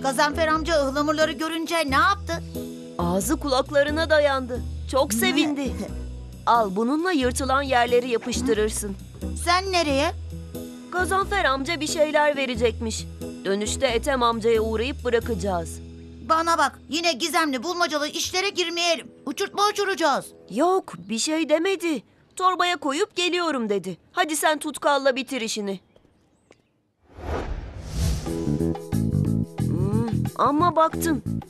Gazanfer amca ıhlamurları görünce ne yaptı? Ağzı kulaklarına dayandı. Çok sevindi. Al, bununla yırtılan yerleri yapıştırırsın. Sen nereye? Gazanfer amca bir şeyler verecekmiş. Dönüşte Ethem amcaya uğrayıp bırakacağız. Bana bak, yine gizemli bulmacalı işlere girmeyelim. Uçurtma uçuracağız. Yok, bir şey demedi. Torbaya koyup geliyorum dedi. Hadi sen tutkalla bitir işini. Ama baktım,